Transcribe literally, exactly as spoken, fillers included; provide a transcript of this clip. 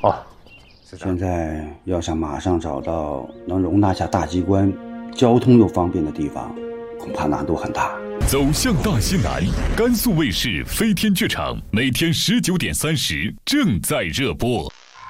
哦，是的。 现在要想马上找到能容纳下大机关、交通又方便的地方，恐怕难度很大。 走向大西南，甘肃卫视飞天剧场每天十九点三十正在热播。